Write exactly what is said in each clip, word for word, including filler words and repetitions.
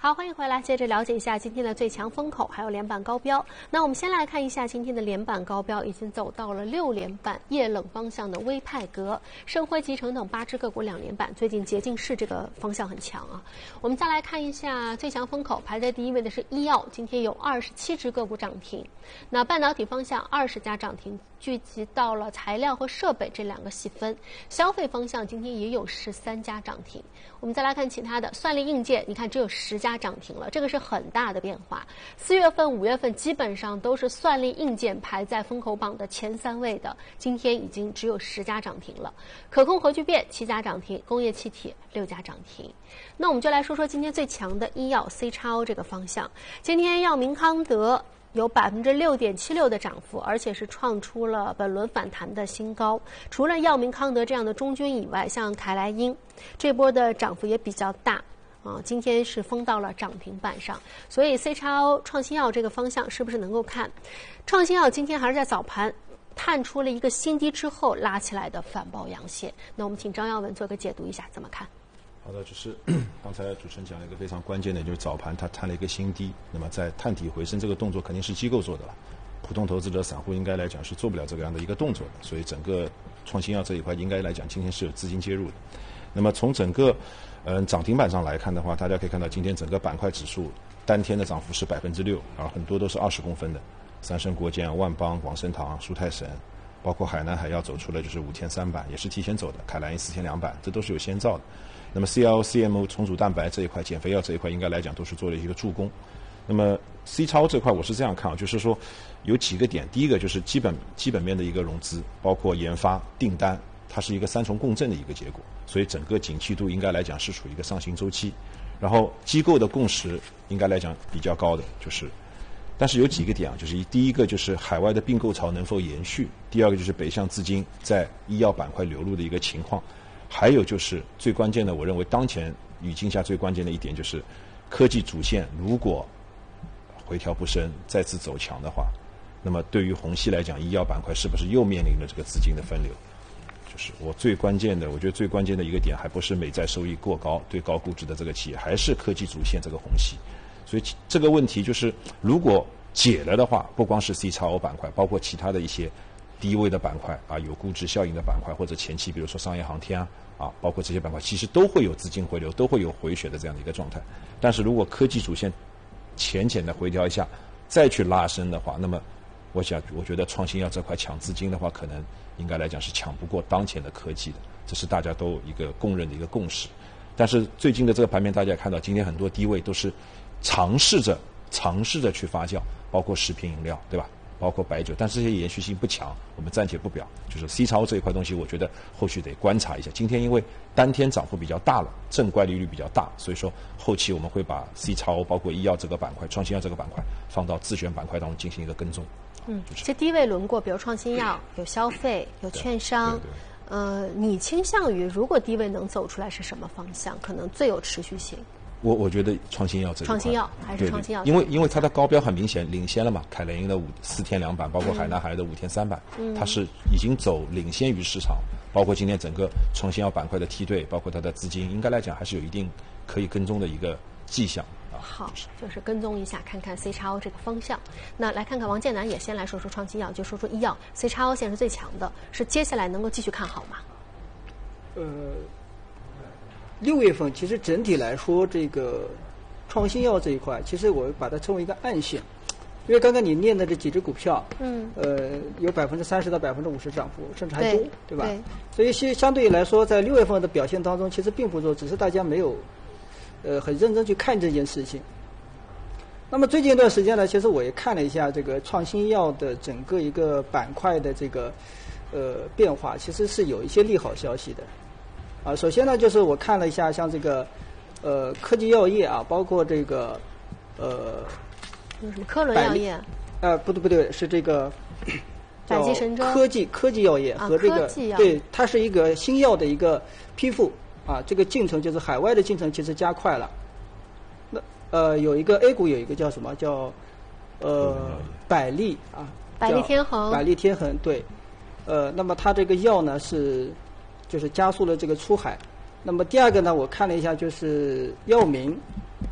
好，欢迎回来，接着了解一下今天的最强风口，还有连板高标。那我们先来看一下今天的连板高标，已经走到了六连板，液冷方向的微派格、盛辉集成等八只个股两连板，最近捷径市这个方向很强啊。我们再来看一下最强风口，排在第一位的是医药，今天有二十七只个股涨停。那半导体方向二十家涨停，聚集到了材料和设备这两个细分。消费方向今天也有十三家涨停。我们再来看其他的，算力硬件，你看只有十家涨停了，这个是很大的变化。四月份、五月份基本上都是算力硬件排在风口榜的前三位的，今天已经只有十家涨停了。可控核聚变七家涨停，工业气体六家涨停。那我们就来说说今天最强的医药 C X O 这个方向，今天药明康德有百分之六点七六的涨幅，而且是创出了本轮反弹的新高。除了药明康德这样的中军以外，像凯莱英这波的涨幅也比较大啊，今天是封到了涨停板上。所以 C X O 创新药这个方向是不是能够看？创新药今天还是在早盘探出了一个新低之后拉起来的反包阳线。那我们请张耀文做个解读一下，怎么看？ 好的，就是刚才主持人讲了一个非常关键的，就是早盘它探了一个新低，那么在探底回升这个动作肯定是机构做的了，普通投资者、散户应该来讲是做不了这个样的一个动作的，所以整个创新药这一块应该来讲今天是有资金介入的。那么从整个嗯涨停板上来看的话，大家可以看到今天整个板块指数单天的涨幅是百分之六，啊，很多都是二十公分的，三生国建、万邦、广生堂、舒泰神，包括海南海药走出了就是五天三板，也是提前走的，凯莱因四天两板，这都是有先兆的。那么 C L C M O 重组蛋白这一块、减肥药这一块，应该来讲都是做了一个助攻。那么 C X O 这块我是这样看啊，就是说有几个点，第一个就是基本基本面的一个融资，包括研发、订单，它是一个三重共振的一个结果，所以整个景气度应该来讲是处于一个上行周期。然后机构的共识应该来讲比较高的，就是，但是有几个点啊，就是第一个就是海外的并购潮能否延续，第二个就是北向资金在医药板块流入的一个情况。还有就是最关键的，我认为当前语境下最关键的一点就是科技主线如果回调不深，再次走强的话，那么对于虹吸来讲，医药板块是不是又面临了这个资金的分流？就是我最关键的，我觉得最关键的一个点，还不是美债收益过高对高估值的这个企业，还是科技主线这个虹吸。所以这个问题就是如果解了的话，不光是 C X O 板块，包括其他的一些低位的板块啊，有估值效应的板块，或者前期比如说商业航天啊，啊，包括这些板块，其实都会有资金回流，都会有回血的这样的一个状态。但是如果科技主线浅浅的回调一下，再去拉升的话，那么我想，我觉得创新药这块抢资金的话，可能应该来讲是抢不过当前的科技的，这是大家都一个公认的一个共识。但是最近的这个盘面，大家也看到，今天很多低位都是尝试着尝试着去发酵，包括食品饮料，对吧？包括白酒，但是这些延续性不强，我们暂且不表。就是 C X O 这一块东西，我觉得后续得观察一下。今天因为单天涨幅比较大了，正乖离率比较大，所以说后期我们会把 C X O 包括医药这个板块、创新药这个板块放到自选板块当中进行一个跟踪。 嗯，这低位轮过，比如创新药、有消费、有券商。对对对呃，你倾向于如果低位能走出来是什么方向？可能最有持续性？ 我我觉得创新药这一块， 创新药还是创新药， 因为因为它的高标很明显领先了嘛，凯莱英的五四天两板，包括海南海的五天三板，嗯、它是已经走领先于市场，包括今天整个创新药板块的梯队，包括它的资金，应该来讲还是有一定可以跟踪的一个迹象。 好，就是跟踪一下，看看 C X O 这个方向。那来看看王建南也先来说说创新药，就说说医药 ，C X O 现在是最强的，是接下来能够继续看好吗？ 呃。六月份其实整体来说，这个创新药这一块，其实我把它称为一个暗线，因为刚刚你念的这几只股票，嗯，呃，有百分之三十到百分之五十涨幅，甚至还多， 对, 对吧？对。所以相相对来说，在六月份的表现当中，其实并不弱，只是大家没有，呃，很认真去看这件事情。那么最近一段时间呢，其实我也看了一下这个创新药的整个一个板块的这个呃变化，其实是有一些利好消息的。啊，首先呢，就是我看了一下，像这个，呃，科技药业啊，包括这个，呃， 有什么科伦药业？ 呃，不对不对，是这个百济神州科技科技药业和这个、啊、对，它是一个新药的一个批复啊，这个进程就是海外的进程其实加快了。那呃，有一个 A 股有一个叫什么叫呃百利啊， 百利天恒， 百利天恒对，呃，那么它这个药呢是。就是加速了这个出海。那么第二个呢，我看了一下，就是药明，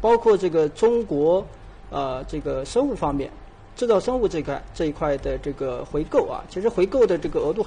包括这个中国呃这个生物方面，制造生物这块这一块的这个回购啊，其实回购的这个额度